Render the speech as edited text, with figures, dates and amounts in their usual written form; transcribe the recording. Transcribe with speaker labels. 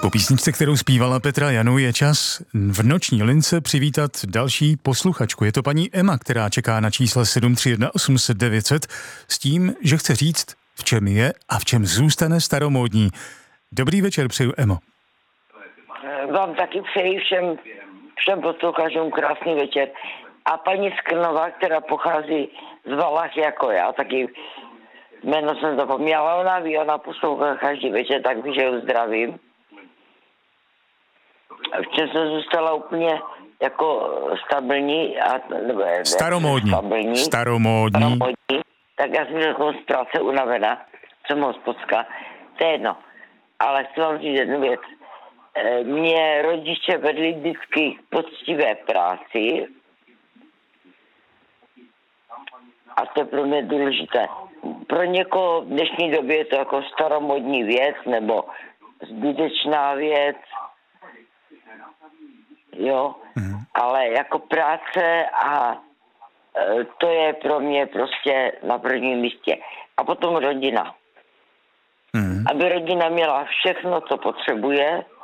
Speaker 1: Po písničce, kterou zpívala Petra Janu, je čas v noční lince přivítat další posluchačku. Je to paní Emma, která čeká na čísle 731 800 900 s tím, že chce říct, v čem je a v čem zůstane staromódní. Dobrý večer přeju, Emo.
Speaker 2: Vám taky přeji všem posluchačům krásný večer. A paní Skrnová, která pochází z Valach jako já, taky jméno jsem zapomněla, ona poslouchá každý večer, tak ví, že ji zdravím. Včas jsem zůstala úplně jako stabilní. Staromódní. Tak já jsem jako z práce unavená, jsem hospodská, to je jedno. Ale chci vám říct jednu věc. Mě rodiče vedli vždycky k poctivé práci a to je pro mě důležité. Pro někoho v dnešní době je to jako staromodní věc nebo zbytečná věc, jo, ale jako práce a to je pro mě prostě na prvním místě. A potom rodina. Aby rodina měla všechno, co potřebuje,